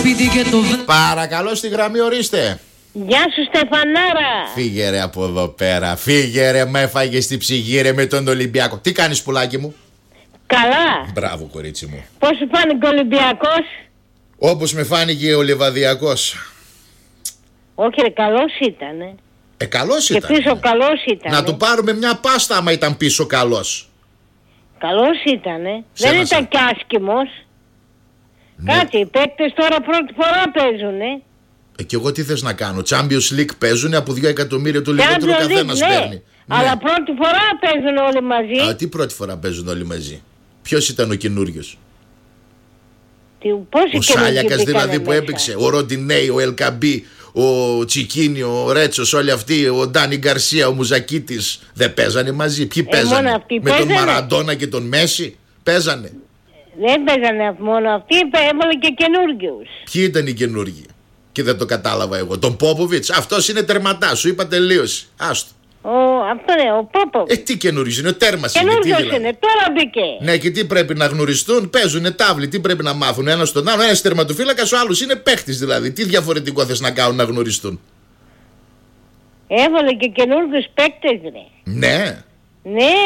σπίτι και το Παρακαλώ, στη γραμμή, ορίστε. Γεια σου Στεφανάρα. Φύγε ρε από εδώ πέρα. Φύγε ρε, με έφαγε στη ψυγή ρε με τον Ολυμπιακό. Τι κάνεις, πουλάκι μου? Καλά. Μπράβο, κορίτσι μου. Πώς σου φάνηκε ο Ολυμπιακός? Όπως με φάνηκε ο Λιβαδιακός. Όχι ρε, καλός ήτανε. Καλός Και ήταν. πίσω καλός ήτανε. Να του πάρουμε μια πάστα άμα ήταν πίσω καλός. Καλός ήτανε. Σε Δεν ένα ήταν κι άσχημος. Ναι. Κάτι, οι παίκτες τώρα πρώτη φορά παίζουνε. Και εγώ τι θες να κάνω? Champions League παίζουν, από 2 εκατομμύρια το λιγότερο καθένας παίρνει. Αλλά πρώτη φορά παίζουν όλοι μαζί. Α, τι πρώτη φορά παίζουν όλοι μαζί? Ποιος ήταν ο καινούριος? Ο Σάλιακας δηλαδή που έπαιξε, ο Ροντινέι, ο Ελκαμπή, ο Τσικίνι, ο Ρέτσος, όλοι αυτοί, ο Ντάνι Γκαρσία, ο Μουζακίτης, δεν παίζανε μαζί? Ποιοι παίζανε? Με τον Μαραντόνα και τον Μέση παίζανε? Δεν παίζανε μόνο αυτοί, έβαλε και καινούργιους. Ποιοι ήταν οι καινούργοι? Και δεν το κατάλαβα εγώ. Τον Πόποβιτς, αυτός είναι τερματάς, σου είπα τελείωση. Άστο. Αυτό είναι, ο Πόποβιτς. Τι καινούριος είναι, ο τέρμας είναι. Καινούριος δηλαδή? είναι, τώρα μπήκε. Ναι, και τι πρέπει να γνωριστούν? Παίζουνε τάβλη, τι πρέπει να μάθουν? Ένας στον άλλο, ένας τερματοφύλακας, ο άλλος είναι παίχτης δηλαδή. Τι διαφορετικό θες να κάνουν να γνωριστούν? Έβαλε και καινούργιους παίκτες ρε. Ναι. Ναι.